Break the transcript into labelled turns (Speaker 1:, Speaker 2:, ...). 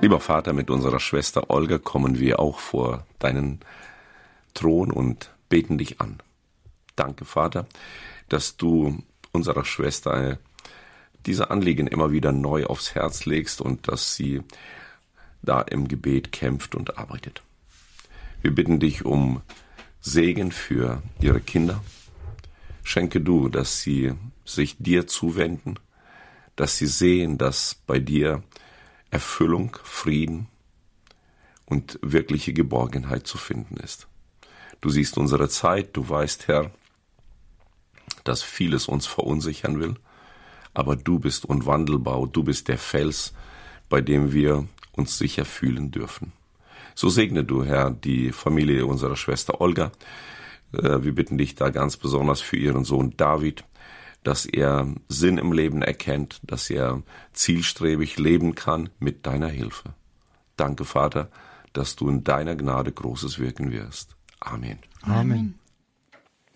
Speaker 1: Lieber Vater, mit unserer Schwester Olga kommen wir auch vor deinen Thron und beten dich an. Danke, Vater, dass du unserer Schwester diese Anliegen immer wieder neu aufs Herz legst und dass sie da im Gebet kämpft und arbeitet. Wir bitten dich um Segen für ihre Kinder. Schenke du, dass sie sich dir zuwenden, dass sie sehen, dass bei dir Erfüllung, Frieden und wirkliche Geborgenheit zu finden ist. Du siehst unsere Zeit, du weißt, Herr, dass vieles uns verunsichern will, aber du bist unwandelbar, du bist der Fels, bei dem wir uns sicher fühlen dürfen. So segne du, Herr, die Familie unserer Schwester Olga. Wir bitten dich da ganz besonders für ihren Sohn David, dass er Sinn im Leben erkennt, dass er zielstrebig leben kann mit deiner Hilfe. Danke, Vater, dass du in deiner Gnade Großes wirken wirst. Amen.
Speaker 2: Amen.